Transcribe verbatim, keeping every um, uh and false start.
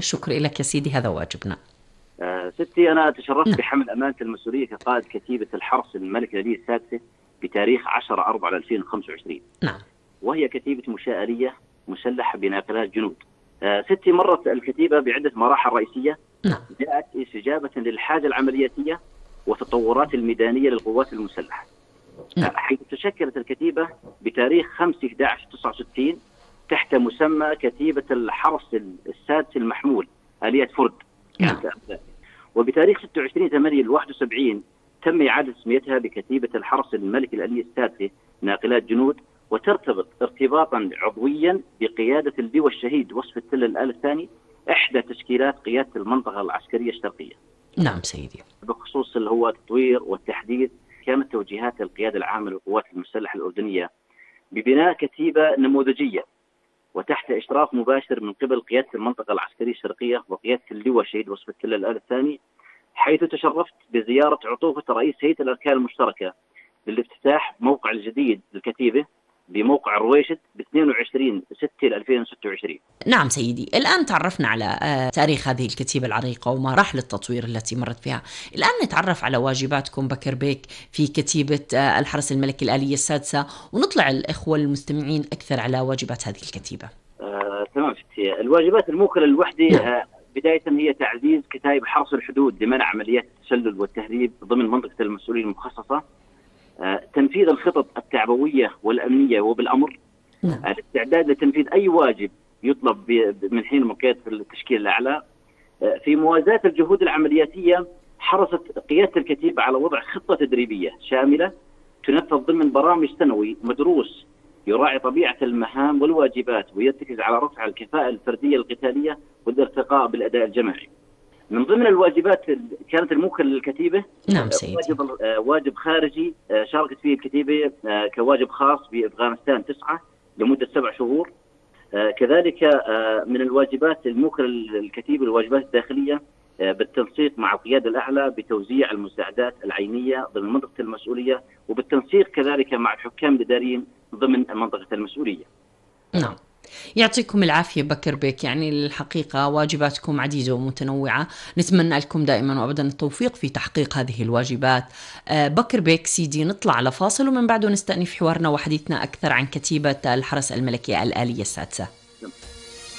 الشكر لك يا سيدي، هذا واجبنا. آه ستي، أنا تشرفت نعم. بحمل أمانة المسؤولية كقائد كتيبة الحرس الملكي الألي السادسة بتاريخ عشرة أربعة ألفين وخمسة وعشرين، نعم. وهي كتيبة مشاء مسلحة بناقلات جنود. آه ستي، مرت الكتيبة بعدة مراحل رئيسية نعم. جاءت استجابة للحاجة العملياتية والتطورات الميدانية للقوات المسلحة. نعم. حيث تشكلت الكتيبة بتاريخ خمسة أحد عشر تسعة وستين تحت مسمى كتيبة الحرس السادس المحمول آلية فرد نعم. كانت. وبتاريخ ستة وعشرين ثمانية واحد وسبعين تم إعادة تسميتها بكتيبة الحرس الملكي الألي السادسة ناقلات جنود، وترتبط ارتباطا عضويا بقيادة اللواء الشهيد وصف التل الآل الثاني، إحدى تشكيلات قيادة المنطقة العسكرية الشرقية. نعم سيدي. بخصوص اللي هو التطوير والتحديث، كانت توجيهات القيادة العامة للقوات المسلحة الأردنية ببناء كتيبة نموذجية وتحت إشراف مباشر من قبل قيادة المنطقة العسكرية الشرقية وقيادة اللواء الشهيد وصف التل الآل الثاني، حيث تشرفت بزيارة عطوفة رئيس هيئة الأركان المشتركة للافتتاح موقع الجديد للكتيبة بموقع رويشد ب اثنين وعشرين ستة ألفين وستة وعشرين. نعم سيدي، الآن تعرفنا على آه، تاريخ هذه الكتيبة العريقة ومراحل التطوير التي مرت فيها. الآن نتعرف على واجباتكم بكر بيك في كتيبة آه، الحرس الملكي الآلية السادسة، ونطلع الإخوة المستمعين أكثر على واجبات هذه الكتيبة. آه، تمام ستي. الواجبات الموكلة للوحدة نعم. آه، بداية هي تعزيز كتائب حرس الحدود لمنع عمليات التسلل والتهريب ضمن منطقة المسؤولية المخصصة، آه، تنفيذ الخطط التعبوية والأمنية وبالأمر، نعم. الاستعداد لتنفيذ أي واجب يطلب من حين مقيادة التشكيل الأعلى. آه، في موازاة الجهود العملياتية، حرصت قيادة الكتيبة على وضع خطة تدريبية شاملة تنفذ ضمن برامج سنوي مدروس يراعي طبيعة المهام والواجبات ويرتكز على رفع الكفاءة الفردية القتالية والارتقاء بالأداء الجماعي. من ضمن الواجبات كانت الموكلة للكتيبة نعم سيدي. واجب واجب خارجي شاركت فيه الكتيبة كواجب خاص بأفغانستان تسعة لمدة سبع شهور. كذلك من الواجبات الموكلة للكتيبة الواجبات الداخلية بالتنسيق مع القيادة الأعلى بتوزيع المساعدات العينية ضمن منطقة المسؤولية، وبالتنسيق كذلك مع الحكام الإداريين ضمن منطقة المسؤولية. نعم. يعطيكم العافية بكر بيك، يعني الحقيقة واجباتكم عديدة ومتنوعة، نتمنى لكم دائما وأبدا التوفيق في تحقيق هذه الواجبات. آه بكر بيك سيدي، نطلع على فاصل ومن بعده نستأنف حوارنا وحديثنا أكثر عن كتيبة الحرس الملكي الآلية السادسة.